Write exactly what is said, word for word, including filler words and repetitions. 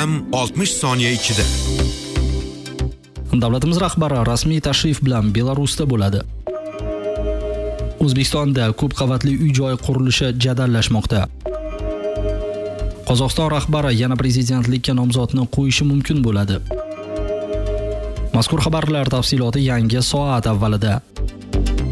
ham oltmish soniya ichida. Davlatimiz rahbari rasmiy tashrif bilan Belarusda bo'ladi. O'zbekistonda ko'p qavatli uy-joy qurilishi jadallashmoqda. Qozog'iston rahbari yana prezidentlikka nomzodni qo'yishi mumkin bo'ladi. Mazkur xabarlar tafsiloti yangi soat avvalida.